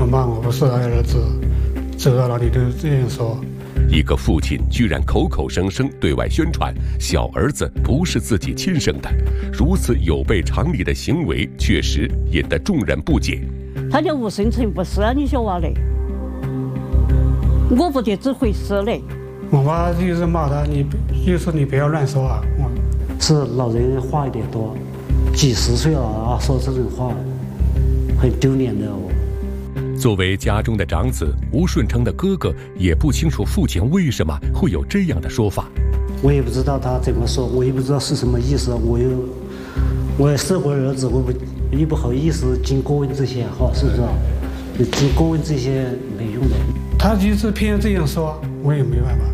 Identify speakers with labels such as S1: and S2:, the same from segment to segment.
S1: 骂我不是他儿子，走到哪里都这样说。
S2: 一个父亲居然口口声声对外宣传小儿子不是自己亲生的，如此有悖常理的行为，确实引得众人不解。
S3: 他叫吴顺成，不是你小娃的，我不得这回事嘞。
S1: 我妈就是骂他，就说你不要乱说啊。
S4: 是老人话有点多，几十岁了啊，说这种话，很丢脸的哦。
S2: 作为家中的长子，吴顺成的哥哥也不清楚父亲为什么会有这样的说法。
S4: 我也不知道他怎么说，我也不知道是什么意思。我是我儿子，我也不好意思经过问这些话，是不是？你经过问这些没用的。
S1: 他就是偏这样说，我也没办法。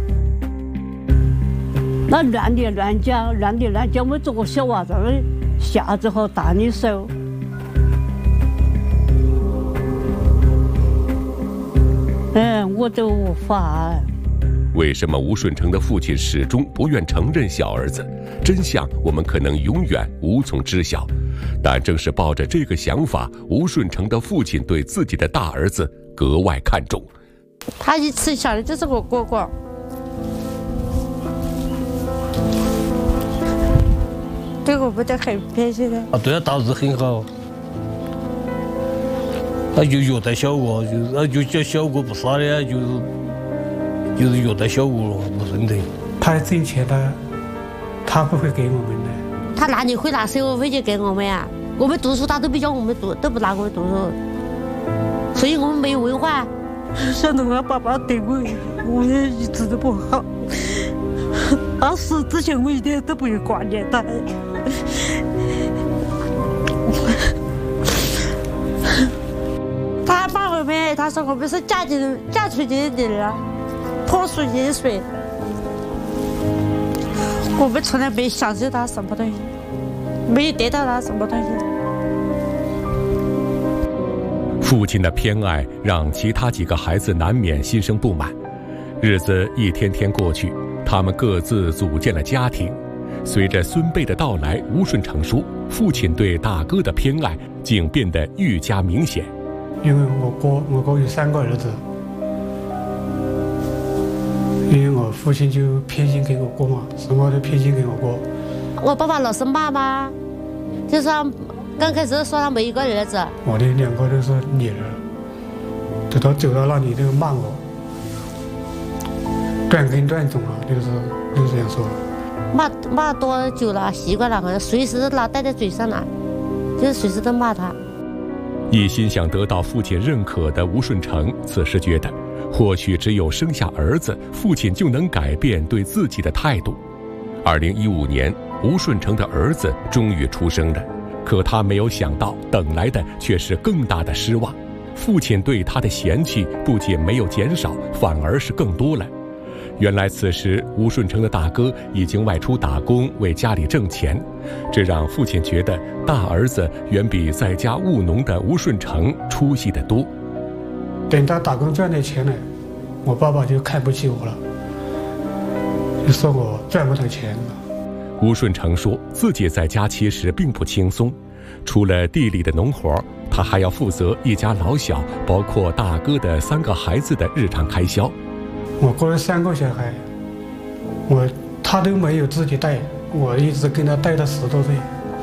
S3: 那乱的乱讲，我做个小娃子，下子好打你手。我都无法。
S2: 为什么吴顺成的父亲始终不愿承认小儿子？真相我们可能永远无从知晓。但正是抱着这个想法，吴顺成的父亲对自己的大儿子格外看重。
S5: 他一吃下的就是我哥哥。对我不得很偏心的。
S6: 对他大儿子很好。他就虐待小我，就叫小我不杀的，就是虐待小我了，不认得。
S1: 他挣钱的，他不会给我们的。
S5: 他哪里会拿生活费去给我们呀？我们读书他都不叫我们读，都不拿我们读书，所以我们没有文化。
S3: 想到我爸爸对我也一直都不好。他死之前我一点都不会挂念他。
S5: 他骂我们，他说我们是嫁出去的人了，泼出去的水。我们从来没享受他什么东西，没有得到他什么东西。
S2: 父亲的偏爱让其他几个孩子难免心生不满。日子一天天过去，他们各自组建了家庭。随着孙辈的到来，吴顺成说，父亲对大哥的偏爱竟变得愈加明显。
S1: 因为我哥有3个儿子，因为我父亲就偏心给我哥嘛，什么都偏心给我哥。
S5: 我爸爸老是骂嘛，就说刚开始说他没一个儿子。
S1: 我的2个都是女儿，等到走到那里都骂我，断根断种了，就是这样说。
S5: 骂多久了，习惯了，好像随时老带在嘴上了，就是随时都骂他。
S2: 一心想得到父亲认可的吴顺成，此时觉得，或许只有生下儿子，父亲就能改变对自己的态度。2015年，吴顺成的儿子终于出生了，可他没有想到，等来的却是更大的失望。父亲对他的嫌弃不仅没有减少，反而是更多了。原来此时吴顺成的大哥已经外出打工，为家里挣钱，这让父亲觉得大儿子远比在家务农的吴顺成出息得多。
S1: 等他打工赚的钱了，我爸爸就看不起我了，就说我赚不到钱了。
S2: 吴顺成说自己在家其实并不轻松，除了地里的农活，他还要负责一家老小，包括大哥的3个孩子的日常开销。
S1: 我哥有3个小孩，他都没有自己带，我一直跟他带到10多岁。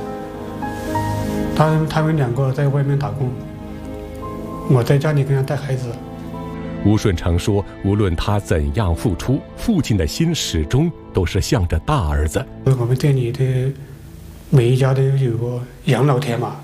S1: 他们2个在外面打工，我在家里跟他带孩子。
S2: 吴顺成说，无论他怎样付出，父亲的心始终都是向着大儿子。
S1: 我们店里的每一家都有个养老田嘛，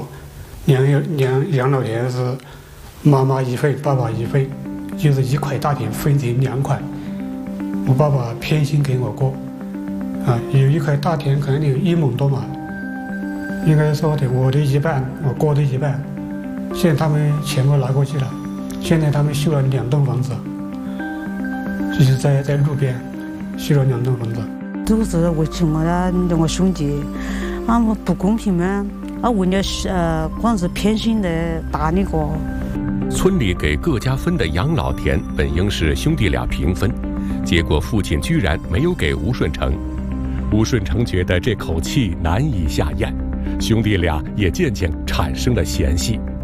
S1: 养老田是妈妈1份，爸爸1份。就是1块大田分成2块，我爸爸偏心给我哥，有1块大田可能有1亩多嘛，应该说的我的1半，我哥的1半，现在他们全部拿过去了，现在他们修了2栋房子，就是在路边修了2栋房子。
S3: 都是为什么呀？我兄弟，我不公平吗？为了光是偏心的打你个。
S2: 村里给各家分的养老田本应是兄弟俩平分，结果父亲居然没有给吴顺成。吴顺成觉得这口气难以下咽，兄弟俩也渐渐产生了嫌隙。